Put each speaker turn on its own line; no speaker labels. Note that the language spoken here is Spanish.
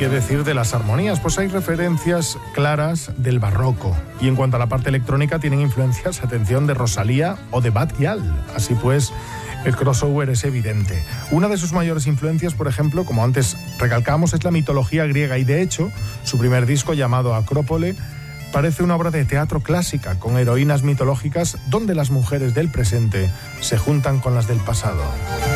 ¿Qué decir de las armonías? Pues hay referencias claras del barroco. Y en cuanto a la parte electrónica, tienen influencias, atención, de Rosalía o de Bad Gyal. Así pues, el crossover es evidente. Una de sus mayores influencias, por ejemplo, como antes recalcamos, es la mitología griega. Y de hecho, su primer disco, llamado Acrópole, parece una obra de teatro clásica, con heroínas mitológicas donde las mujeres del presente se juntan con las del pasado.